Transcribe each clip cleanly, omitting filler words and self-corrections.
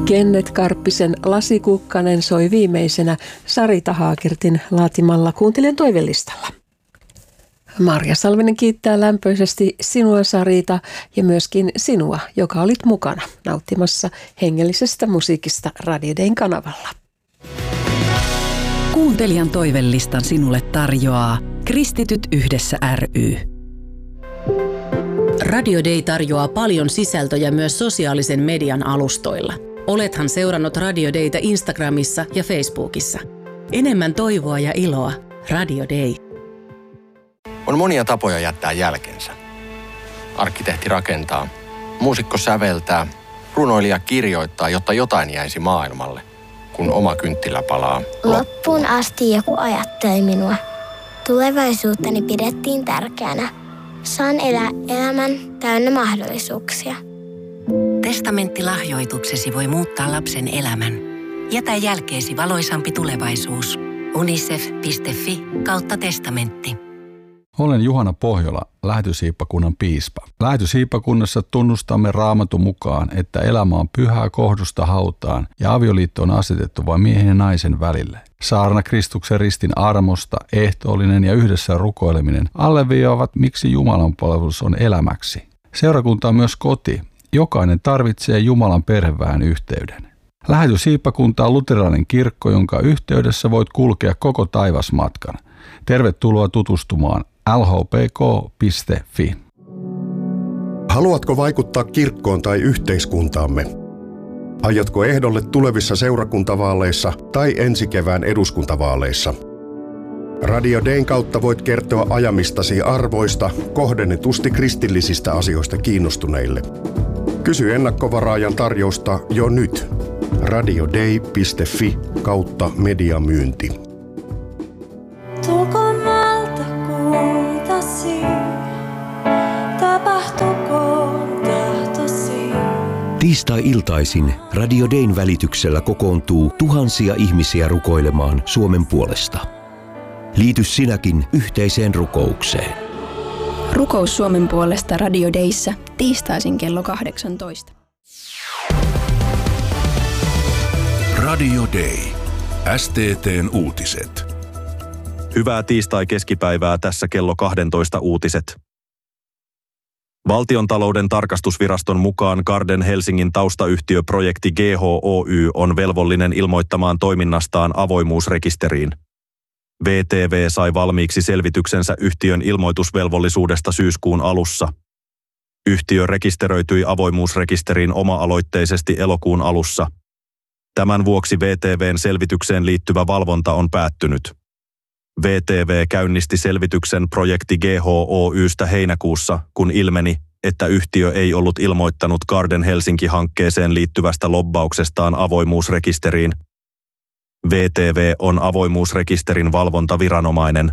Kenneth Karppisen Lasikukkanen soi viimeisenä Sarita Haakertin laatimalla Kuuntelijan toivelistalla. Marja Salminen kiittää lämpöisesti sinua, Sarita, ja myöskin sinua, joka olit mukana nauttimassa hengellisestä musiikista Radio Dayn kanavalla. Kuuntelijan toivelistan sinulle tarjoaa Kristityt yhdessä ry. Radio Day tarjoaa paljon sisältöjä myös sosiaalisen median alustoilla. Olethan seurannut Radio Daytä Instagramissa ja Facebookissa. Enemmän toivoa ja iloa. Radio Day. On monia tapoja jättää jälkensä. Arkkitehti rakentaa, muusikko säveltää, runoilija kirjoittaa, jotta jotain jäisi maailmalle, kun oma kynttilä palaa. Loppuun asti joku ajatteli minua. Tulevaisuuttani pidettiin tärkeänä. Saan elää elämän täynnä mahdollisuuksia. Testamenttilahjoituksesi voi muuttaa lapsen elämän. Jätä jälkeesi valoisampi tulevaisuus. unicef.fi/testamentti. Olen Juhana Pohjola, Lähetyssiippakunnan piispa. Lähetyssiippakunnassa tunnustamme Raamatun mukaan, että elämä on pyhää kohdusta hautaan ja avioliitto on asetettu vain miehen ja naisen välille. Saarna Kristuksen ristin armosta, ehtoollinen ja yhdessä rukoileminen alleviivaavat, miksi Jumalan palvelus on elämäksi. Seurakunta on myös koti. Jokainen tarvitsee Jumalan perheväen yhteyden. Lähetyssiippakunta on luterilainen kirkko, jonka yhteydessä voit kulkea koko taivasmatkan. Tervetuloa tutustumaan lhpk.fi. Haluatko vaikuttaa kirkkoon tai yhteiskuntaamme? Aiotko ehdolle tulevissa seurakuntavaaleissa tai ensi kevään eduskuntavaaleissa? Radio Dayn kautta voit kertoa ajamistasi arvoista kohdennetusti kristillisistä asioista kiinnostuneille. Kysy ennakkovaraajan tarjousta jo nyt. radioday.fi/mediamyynti. Tulkomalta kultasi, tapahtukoon tahtosi. Tiistai-iltaisin Radio Dayn välityksellä kokoontuu tuhansia ihmisiä rukoilemaan Suomen puolesta. Liity sinäkin yhteiseen rukoukseen. Rukous Suomen puolesta Radio Dayssä tiistaisin kello 18. Radio Day. STT:n uutiset. Hyvää tiistai-keskipäivää, tässä kello 12 uutiset. Valtiontalouden tarkastusviraston mukaan Garden Helsingin taustayhtiö Projekti GHOY on velvollinen ilmoittamaan toiminnastaan avoimuusrekisteriin. VTV sai valmiiksi selvityksensä yhtiön ilmoitusvelvollisuudesta syyskuun alussa. Yhtiö rekisteröityi avoimuusrekisteriin oma-aloitteisesti elokuun alussa. Tämän vuoksi VTV:n selvitykseen liittyvä valvonta on päättynyt. VTV käynnisti selvityksen Projekti GHOY:stä heinäkuussa, kun ilmeni, että yhtiö ei ollut ilmoittanut Garden Helsinki-hankkeeseen liittyvästä lobbauksestaan avoimuusrekisteriin. VTV on avoimuusrekisterin valvontaviranomainen.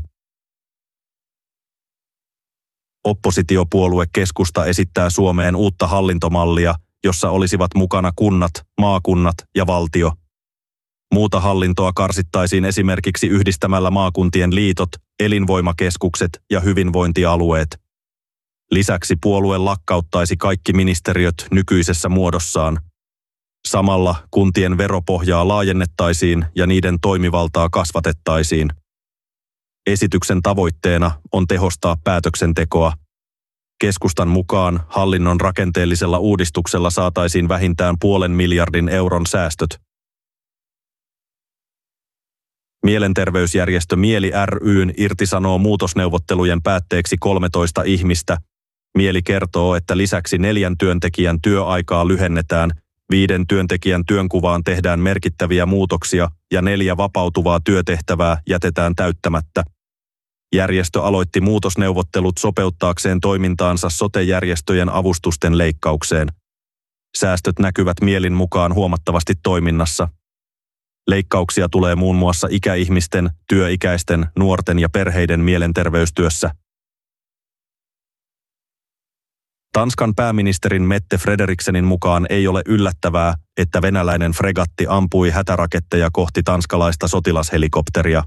Oppositiopuolue Keskusta esittää Suomeen uutta hallintomallia, jossa olisivat mukana kunnat, maakunnat ja valtio. Muuta hallintoa karsittaisiin esimerkiksi yhdistämällä maakuntien liitot, elinvoimakeskukset ja hyvinvointialueet. Lisäksi puolue lakkauttaisi kaikki ministeriöt nykyisessä muodossaan. Samalla kuntien veropohjaa laajennettaisiin ja niiden toimivaltaa kasvatettaisiin. Esityksen tavoitteena on tehostaa päätöksentekoa. Keskustan mukaan hallinnon rakenteellisella uudistuksella saataisiin vähintään 0,5 miljardin euron säästöt. Mielenterveysjärjestö Mieli ry:n irtisanoo muutosneuvottelujen päätteeksi 13 ihmistä. Mieli kertoo, että lisäksi 4 työntekijän työaikaa lyhennetään, 5 työntekijän työnkuvaan tehdään merkittäviä muutoksia ja 4 vapautuvaa työtehtävää jätetään täyttämättä. Järjestö aloitti muutosneuvottelut sopeuttaakseen toimintaansa sote-järjestöjen avustusten leikkaukseen. Säästöt näkyvät Mielin mukaan huomattavasti toiminnassa. Leikkauksia tulee muun muassa ikäihmisten, työikäisten, nuorten ja perheiden mielenterveystyössä. Tanskan pääministerin Mette Frederiksenin mukaan ei ole yllättävää, että venäläinen fregatti ampui hätäraketteja kohti tanskalaista sotilashelikopteria.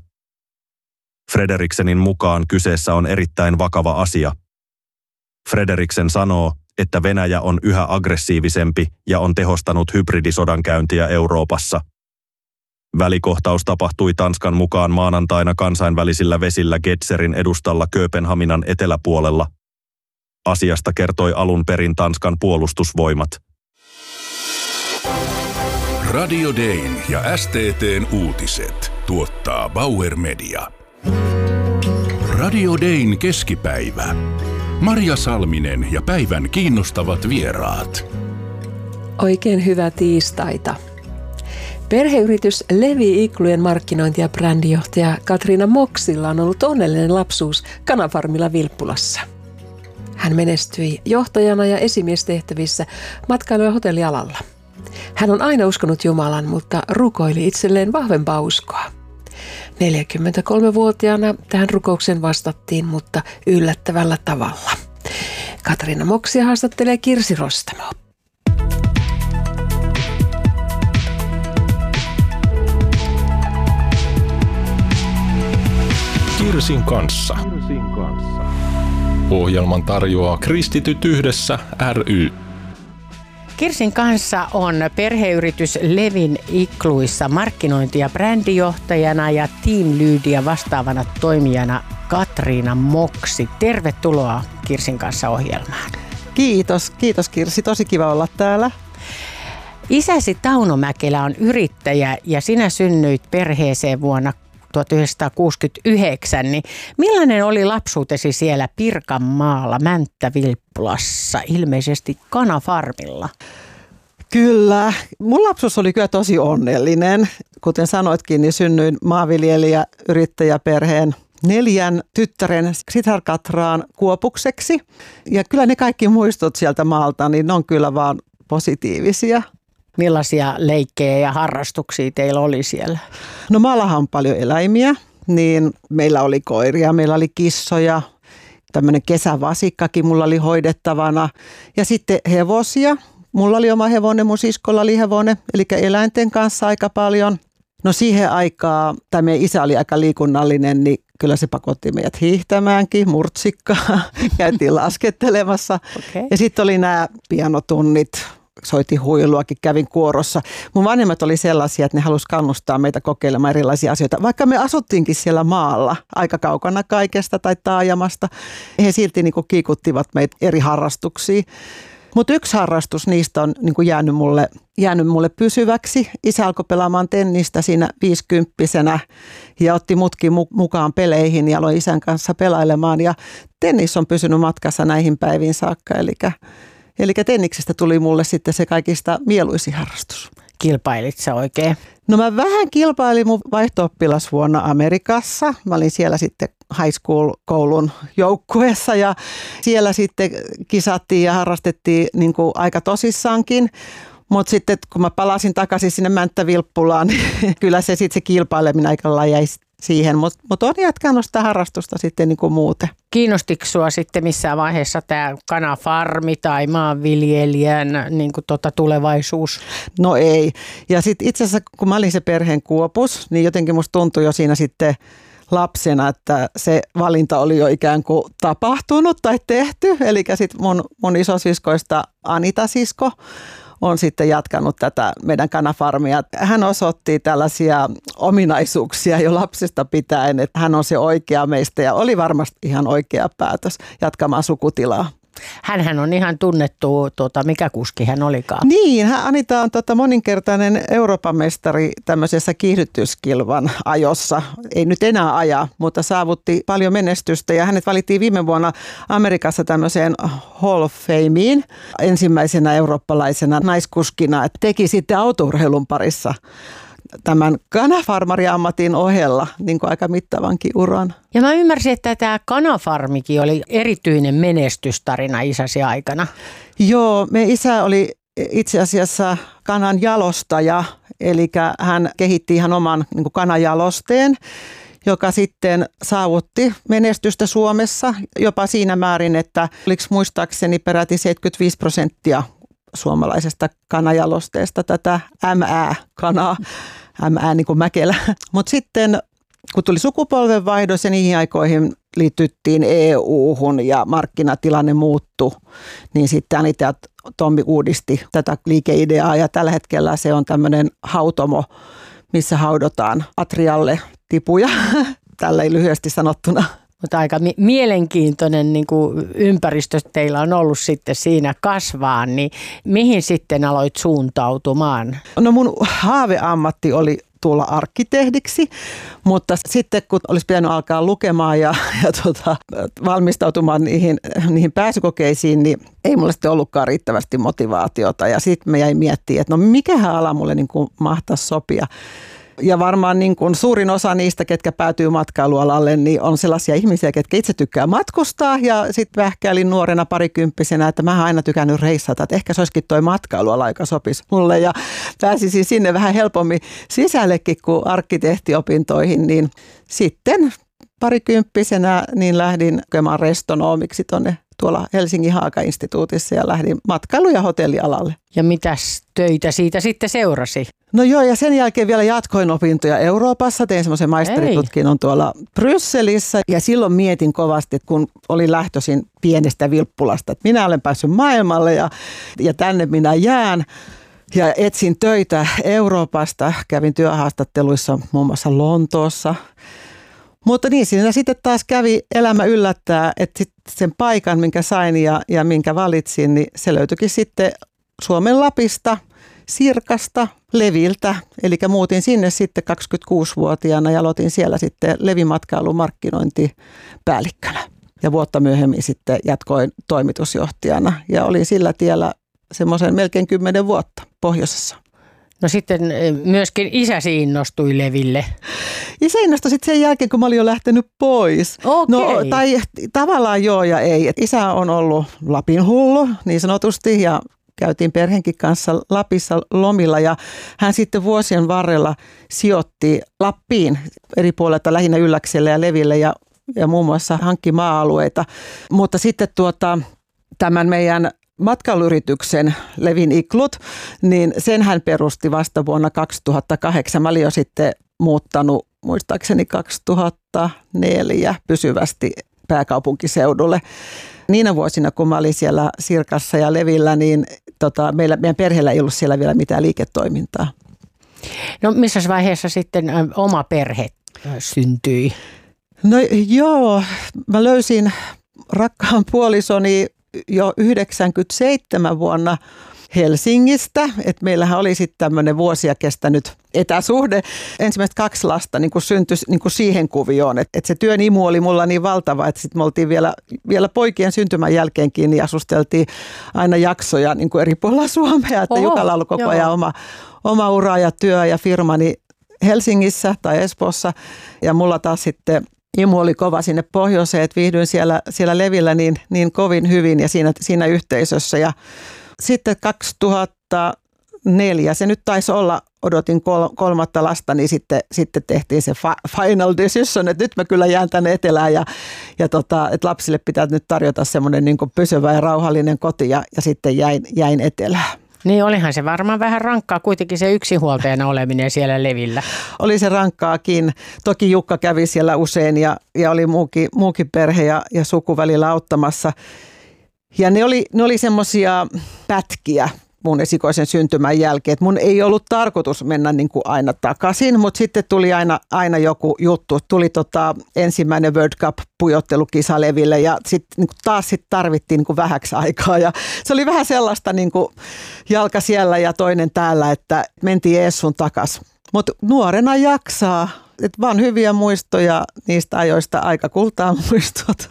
Frederiksenin mukaan kyseessä on erittäin vakava asia. Frederiksen sanoo, että Venäjä on yhä aggressiivisempi ja on tehostanut hybridisodankäyntiä Euroopassa. Välikohtaus tapahtui Tanskan mukaan maanantaina kansainvälisillä vesillä Gedserin edustalla Kööpenhaminan eteläpuolella. Asiasta kertoi alun perin Tanskan puolustusvoimat. Radio Dayn ja STT:n uutiset tuottaa Bauer Media. Radio Dayn keskipäivä. Marja Salminen ja päivän kiinnostavat vieraat. Oikein hyvää tiistaita. Perheyritys Levi-iklujen markkinointi- ja brändijohtaja Katriina Moxilla on ollut onnellinen lapsuus Kanafarmilla Vilppulassa. Hän menestyi johtajana ja esimiestehtävissä matkailu- ja hotellialalla. Hän on aina uskonut Jumalan, mutta rukoili itselleen vahvempaa uskoa. 43-vuotiaana tähän rukoukseen vastattiin, mutta yllättävällä tavalla. Katriina Moxia haastattelee Kirsi Rostamo. Kirsin kanssa. Ohjelman tarjoaa Kristityt yhdessä ry. Kirsin kanssa on perheyritys Levin ikluissa markkinointi- ja brändijohtajana ja team leadia vastaavana toimijana Katriina Moxi. Tervetuloa Kirsin kanssa ohjelmaan. Kiitos Kirsi, tosi kiva olla täällä. Isäsi Tauno Mäkelä on yrittäjä ja sinä synnyit perheeseen vuonna 1969, niin millainen oli lapsuutesi siellä Pirkanmaalla, Mänttä-Vilppulassa, ilmeisesti Kanafarmilla? Kyllä, mun lapsuus oli kyllä tosi onnellinen. Kuten sanoitkin, niin synnyin maanviljelijä yrittäjäperheen 4 tyttären Sitar-Katraan kuopukseksi. Ja kyllä ne kaikki muistot sieltä maalta, niin ne on kyllä vaan positiivisia. Millaisia leikkejä ja harrastuksia teillä oli siellä? No maallahan on paljon eläimiä, niin meillä oli koiria, meillä oli kissoja, tämmöinen kesävasikkakin mulla oli hoidettavana ja sitten hevosia. Mulla oli oma hevonen, mun siskolla oli hevonen, eli eläinten kanssa aika paljon. No siihen aikaan, tai meidän isä oli aika liikunnallinen, niin kyllä se pakotti meidät hiihtämäänkin, murtsikkaa, käytiin laskettelemassa. Okay. Ja sitten oli nämä pianotunnit. Soitin huiluakin, kävin kuorossa. Mun vanhemmat oli sellaisia, että ne halusi kannustaa meitä kokeilemaan erilaisia asioita. Vaikka me asuttiinkin siellä maalla, aika kaukana kaikesta tai taajamasta, he silti niin kuin kiikuttivat meitä eri harrastuksiin. Mutta yksi harrastus niistä on niin kuin jäänyt mulle pysyväksi. Isä alkoi pelaamaan tennistä siinä 50-vuotiaana ja otti mutkin mukaan peleihin ja aloin isän kanssa pelailemaan. Ja tennis on pysynyt matkassa näihin päiviin saakka, Eli tenniksestä tuli mulle sitten se kaikista mieluisin harrastus. Kilpailit sä oikein? No mä vähän kilpailin mun vaihto-oppilasvuonna Amerikassa. Mä olin siellä sitten high school-koulun joukkueessa ja siellä sitten kisattiin ja harrastettiin niin kuin aika tosissaankin. Mutta sitten kun mä palasin takaisin sinne Mänttä-Vilppulaan, niin kyllä se sitten se kilpaileminen aika lailla jäi siihen, mutta on jatkanut sitä harrastusta sitten niin kuin muuten. Kiinnostiko sua sitten missään vaiheessa tämä kanafarmi tai maanviljelijän niin kuin tulevaisuus? No ei. Ja sitten itse asiassa kun mä olin se perheen kuopus, niin jotenkin musta tuntui jo siinä sitten lapsena, että se valinta oli jo ikään kuin tapahtunut tai tehty. Eli sitten mun isosiskoista Anita-sisko on sitten jatkanut tätä meidän kanafarmia. Hän osoitti tällaisia ominaisuuksia jo lapsesta pitäen, että hän on se oikea meistä ja oli varmasti ihan oikea päätös jatkamaan sukutilaa. Hänhän on ihan tunnettu, mikä kuski hän olikaan. Niin, Anita on moninkertainen Euroopan mestari tämmöisessä kiihdytyskilvan ajossa. Ei nyt enää aja, mutta saavutti paljon menestystä ja hänet valittiin viime vuonna Amerikassa tämmöiseen Hall of Fameen ensimmäisenä eurooppalaisena naiskuskina. Teki sitten autourheilun parissa tämän kanafarmariammatin ohella niin kuin aika mittavankin uran. Ja mä ymmärsin, että tämä kanafarmikin oli erityinen menestystarina isäsi aikana. Joo, meidän isä oli itse asiassa kanan jalostaja, eli hän kehitti ihan oman niin kuin kanajalosteen, joka sitten saavutti menestystä Suomessa jopa siinä määrin, että oliko muistaakseni peräti 75% suomalaisesta kanajalosteesta tätä MÄ-kanaa, MÄ niin kuin Mäkelä. Mutta sitten kun tuli sukupolvenvaihdos ja niihin aikoihin liityttiin EU-hun ja markkinatilanne muuttui, niin sitten Anita ja Tommi uudisti tätä liikeideaa ja tällä hetkellä se on tämmöinen hautomo, missä haudotaan atrialle tipuja, tällä ei lyhyesti sanottuna. Mutta aika mielenkiintoinen niin kuin ympäristö teillä on ollut sitten siinä kasvaa, niin mihin sitten aloit suuntautumaan? No mun haaveammatti oli tulla arkkitehdiksi, mutta sitten kun olisi pitänyt alkaa lukemaan ja valmistautumaan niihin pääsykokeisiin, niin ei mulla sitten ollutkaan riittävästi motivaatiota. Ja sitten mä jäin miettimään, että no mikähän ala mulle niin kuin mahtaisi sopia. Ja varmaan niin kuin suurin osa niistä, ketkä päätyy matkailualalle, niin on sellaisia ihmisiä, ketkä itse tykkää matkustaa. Ja sitten vähkäilin nuorena parikymppisenä, että mä oon aina tykännyt reissata, että ehkä se olisikin toi matkailuala, joka sopisi mulle. Ja pääsisin sinne vähän helpommin sisällekin kuin arkkitehtiopintoihin, niin sitten parikymppisenä niin lähdin lukemaan restonomiksi tuolla Helsingin Haaka-instituutissa ja lähdin matkailu- ja hotellialalle. Ja mitäs töitä siitä sitten seurasi? No joo, ja sen jälkeen vielä jatkoin opintoja Euroopassa. Tein semmoisen maisteritutkinnon tuolla Brysselissä. Ja silloin mietin kovasti, että kun olin lähtöisin pienestä Vilppulasta, että minä olen päässyt maailmalle ja tänne minä jään. Ja etsin töitä Euroopasta. Kävin työhaastatteluissa muun muassa Lontoossa. Mutta niin, siinä sitten taas kävi elämä yllättää, että sen paikan, minkä sain ja minkä valitsin, niin se löytyikin sitten Suomen Lapista, Sirkasta, Leviltä. Eli muutin sinne sitten 26-vuotiaana ja aloitin siellä sitten Levimatkailun markkinointipäällikkönä. Ja vuotta myöhemmin sitten jatkoin toimitusjohtajana ja olin sillä tiellä semmoisen melkein 10 vuotta pohjoisessa. No sitten myöskin isäsi innostui Leville. Isä innostui sitten sen jälkeen, kun mä olin jo lähtenyt pois. Okei. No, tai tavallaan joo ja ei. Et isä on ollut Lapin hullu niin sanotusti ja käytiin perheenkin kanssa Lapissa lomilla ja hän sitten vuosien varrella sijoitti Lappiin eri puolilta lähinnä Ylläkselle ja Leville ja muun muassa hankki maa-alueita. Mutta sitten tämän meidän matkailuyrityksen Levin Iklut, niin sen hän perusti vasta vuonna 2008. Mä olin jo sitten muuttanut muistaakseni 2004 pysyvästi pääkaupunkiseudulle. Niinä vuosina, kun mä olin siellä Sirkassa ja Levillä, niin meidän perheellä ei ollut siellä vielä mitään liiketoimintaa. No missä vaiheessa sitten oma perhe syntyi? No joo, mä löysin rakkaan puolisoni jo 97 vuonna Helsingistä, että meillähän oli sitten tämmöinen vuosia kestänyt etäsuhde. Ensimmäiset 2 lasta niin kuin syntyi niin kuin siihen kuvioon, että se työn imu oli mulla niin valtava, että sitten me oltiin vielä poikien syntymän jälkeenkin, niin asusteltiin aina jaksoja niin kuin eri puolilla Suomea, että Jukalla oli koko ajan oma ura ja työ ja firmani Helsingissä tai Espoossa ja mulla taas sitten imu oli kova sinne pohjoiseen, että viihdyin siellä Levillä niin kovin hyvin ja siinä yhteisössä. Ja sitten 2004, se nyt taisi olla, odotin 3. lasta, niin sitten tehtiin se final decision, että nyt mä kyllä jään tänne etelään ja että lapsille pitää nyt tarjota semmoinen niin kuin pysyvä ja rauhallinen koti ja sitten jäin etelään. Niin olihan se varmaan vähän rankkaa kuitenkin se yksinhuoltajana oleminen siellä Levillä. Oli se rankkaakin. Toki Jukka kävi siellä usein ja oli muukin perhe ja suku välillä auttamassa. Ja ne oli semmoisia pätkiä mun esikoisen syntymän jälkeen, että mun ei ollut tarkoitus mennä niin kuin aina takaisin, mutta sitten tuli aina joku juttu. Tuli ensimmäinen World Cup-pujottelukisa Leville ja sitten niin taas tarvittiin niin kuin vähäksi aikaa. Ja se oli vähän sellaista niin kuin jalka siellä ja toinen täällä, että mentiin ees sun takas. Mutta nuorena jaksaa. Että vaan hyviä muistoja niistä ajoista, aika kultaa muistot.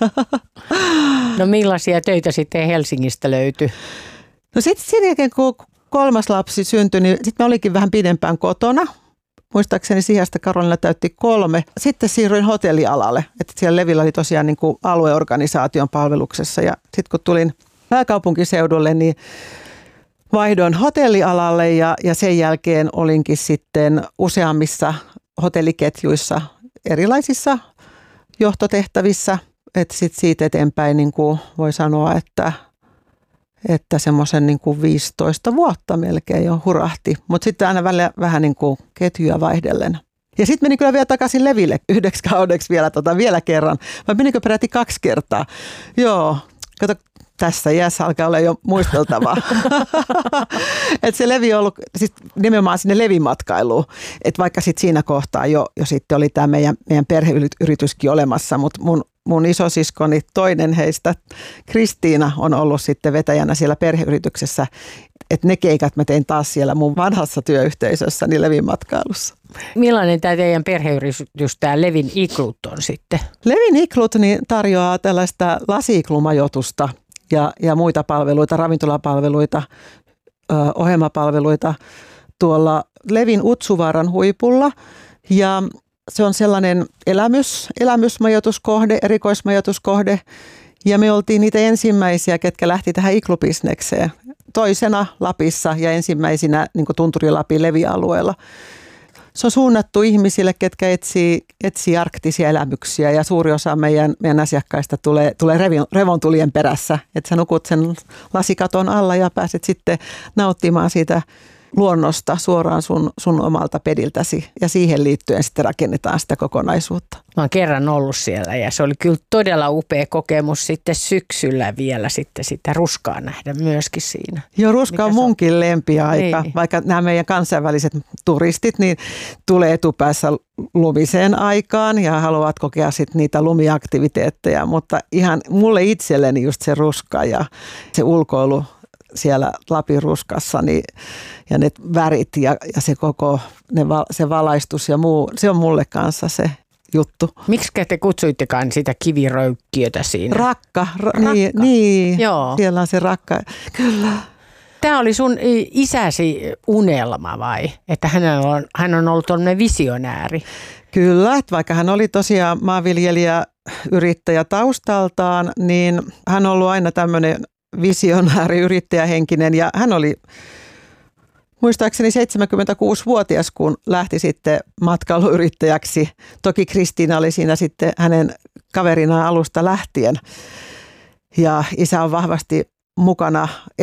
No millaisia töitä sitten Helsingistä löytyi? No sitten sen jälkeen, kun 3. lapsi syntyi, niin sitten mä olikin vähän pidempään kotona. Muistaakseni Sihasta Karolina täytti 3. Sitten siirryin hotellialalle. Että siellä Levillä oli tosiaan niin kuin alueorganisaation palveluksessa. Ja sitten kun tulin pääkaupunkiseudulle, niin vaihdoin hotellialalle ja sen jälkeen olinkin sitten useammissa hotelliketjuissa erilaisissa johtotehtävissä. Että sitten siitä eteenpäin niin kuin voi sanoa, että semmoisen niin kuin 15 vuotta melkein jo hurahti. Mutta sitten aina välillä vähän niin kuin ketjuja vaihdellen. Ja sitten menin kyllä vielä takaisin Leville 1 kaudeksi vielä kerran. Vai menikö peräti 2 kertaa? Joo, kato, tässä iässä alkaa olla jo muisteltavaa. Että se Levi on ollut siis nimenomaan sinne Levimatkailuun. Että vaikka sitten siinä kohtaa jo sitten oli tämä meidän perheyrityskin olemassa, mutta mun isosiskoni, toinen heistä, Kristiina, on ollut sitten vetäjänä siellä perheyrityksessä. Että ne keikat mä tein taas siellä mun vanhassa työyhteisössäni Levimatkailussa. Millainen tämä teidän perheyritys, tämä Levin Iglut on sitten? Levin Iglut niin tarjoaa tällaista lasi-iglumajoitusta ja muita palveluita, ravintolapalveluita, ohjelmapalveluita tuolla Levin Utsuvaaran huipulla. Ja se on sellainen elämysmajoituskohde, erikoismajoituskohde. Ja me oltiin niitä ensimmäisiä, ketkä lähti tähän iglubisnekseen. Toisena Lapissa ja ensimmäisinä niin kuin Tunturi-Lapin Levi-alueella. Se on suunnattu ihmisille, ketkä etsii arktisia elämyksiä ja suuri osa meidän asiakkaista tulee revontulien perässä. Että sä nukut sen lasikaton alla ja pääset sitten nauttimaan siitä luonnosta suoraan sun omalta pediltäsi ja siihen liittyen sitten rakennetaan sitä kokonaisuutta. Mä oon kerran ollut siellä ja se oli kyllä todella upea kokemus sitten syksyllä vielä sitten sitä ruskaa nähdä myöskin siinä. Joo, ruska on munkin lempiaika, niin. Vaikka nämä meidän kansainväliset turistit niin tulee etupäässä lumiseen aikaan ja haluavat kokea sitten niitä lumiaktiviteetteja, mutta ihan mulle itselleni just se ruska ja se ulkoilu siellä Lapin ruskassa niin, ja ne värit ja se koko se valaistus ja muu, se on mulle kanssa se juttu. Miksi te kutsuittekaan sitä kiviröykkiötä siinä? Rakka. Niin. Joo. Siellä on se rakka. Kyllä. Tämä oli sun isäsi unelma vai? Että hän on ollut tämmöinen visionääri. Kyllä, että vaikka hän oli tosiaan maanviljelijä, yrittäjä taustaltaan, niin hän on ollut aina tämmöinen visionääri, yrittäjähenkinen ja hän oli muistaakseni 76-vuotias, kun lähti sitten matkailuyrittäjäksi. Toki Kristiina oli siinä sitten hänen kaverinaan alusta lähtien ja isä on vahvasti mukana